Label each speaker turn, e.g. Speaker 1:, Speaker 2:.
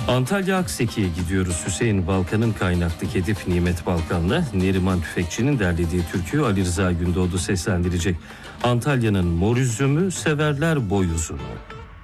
Speaker 1: Antalya Akseki'ye gidiyoruz. Hüseyin Balkan'ın kaynaklı Kedif Nimet Balkan'la Neriman Tüfekçi'nin derlediği türküyü Ali Rıza Gündoğdu seslendirecek. Antalya'nın mor üzümü, severler boy uzunu.